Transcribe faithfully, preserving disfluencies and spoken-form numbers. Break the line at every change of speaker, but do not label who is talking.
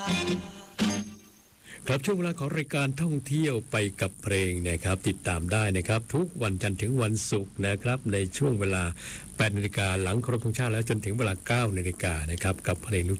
ครับช่วงเวลาของรายการท่องเที่ยวไปกับเพลงนะครับติดตามได้นะครับทุกวันจันทร์ถึงวันศุกร์นะครับในช่วงเวลาแปดนาฬิกาหลังเคารพธงชาติแล้วจนถึงเวลาเก้านาฬิกานะครับกับเพลงลูก